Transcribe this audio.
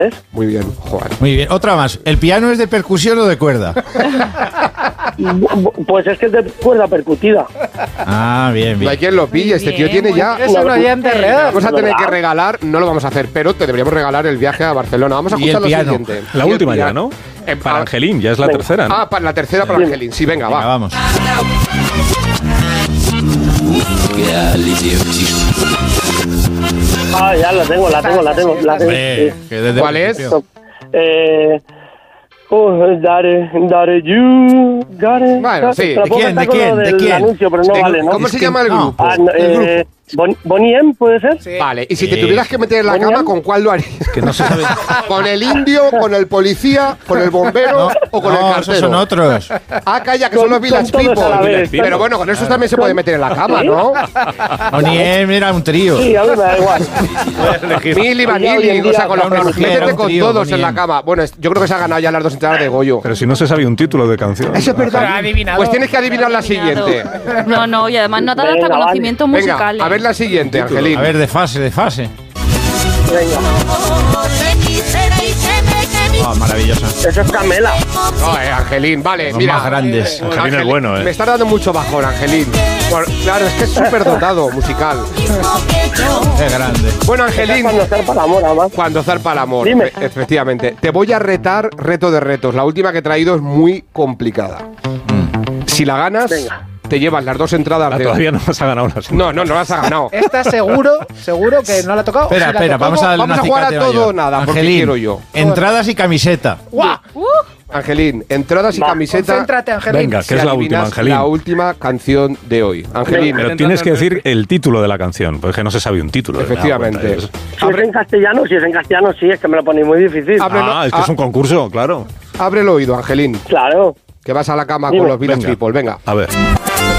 Muy bien, Juan. Muy bien, otra más. ¿El piano es de percusión o de cuerda? Pues es que es de cuerda percutida. Ah, bien, No bien. hay quien lo pille, este tío tiene ya... Es un oyente real. Vamos a tener que regalar, no lo vamos a hacer, pero te deberíamos regalar el viaje a Barcelona. Vamos a Y escuchar el lo piano. siguiente. La Y el última ya, piano. ¿no? Para Angelín, ya es la tercera, ¿no? Ah, para la tercera para Angelín. Sí, venga, Venga, va. vamos. Ah, ya la tengo. Hombre, Sí. que desde ¿Cuál el es? principio. Dare you, Gare. Bueno, sí. Te la ¿De puedo quién, cantar de con quién, lo de del quién? anuncio, pero no vale, ¿no? ¿Cómo se llama el no. grupo? Ah, no, Bonnie M, ¿puede ser? Sí. Vale, y si te Sí. tuvieras que meter en la Bonnie cama, M. ¿con cuál lo harías? Que no se sabe. ¿Con el indio, con el policía, con el bombero o con el No, cartero? esos son otros. Ah, calla, que Con- son los Village con todos a la People. vez. Pero bueno, con esos también se puede meter en la cama, ¿no? Boniem era un trío. Sí, a mí me da igual. Mili Hoy Vanilli, en o sea, día con los era una mujer, métete era un con trío, todos en la Boniem. cama. Bueno, yo creo que se ha ganado ya las 2 entradas de Goyo. Pero si no se sabía un título de canción. Eso es Pero ha verdad. adivinado. Pues tienes que adivinar la siguiente. No, y además no te ha dado hasta Venga, conocimientos Venga, musicales. a ver la siguiente, Angelín. A ver, de fase. Venga, Ah, maravillosa. eso es Camela. No, Angelín, vale, Los mira. más grandes. Angelín es bueno, ¿eh? Me está dando mucho bajón, Angelín. Bueno, claro, es que es súper dotado musical. Qué grande. Bueno, Angelín, Cuando zarpa el amor, además. cuando zarpa el amor. Dime. Efectivamente. Te voy a retar reto de retos. La última que he traído es muy complicada. Si la ganas, Venga. te llevas las 2 entradas Ah, de... todavía no vas a ganar una. No las ha ganado. Esta seguro que no la ha tocado. Espera, Si la espera, tocó, vamos a darle vamos una a jugar a acicate todo mayor. o nada, porque Angelín, quiero yo. entradas y camiseta. ¡Guau! Angelín, entradas y Va, camiseta. Concéntrate, Angelín. Venga, Si que es la última, adivinas Angelín. La última canción de hoy. Angelín, Pero tienes que decir el título de la canción, porque es que no se sabe un título. efectivamente. Si es en castellano, sí, es que me lo ponéis muy difícil. Ábrelo. Ah, es que es un concurso, claro. Abre el oído, Angelín, Claro. que vas a la cama Dime. con los Village Venga. People. Venga. A ver.